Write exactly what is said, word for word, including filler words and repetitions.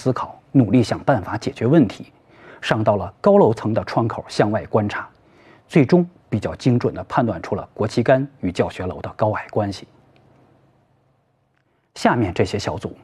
思考，努力想办法解决问题，上到了高楼层的窗口向外观察，最终比较精准地判断出了国旗杆与教学楼的高矮关系。下面这些小组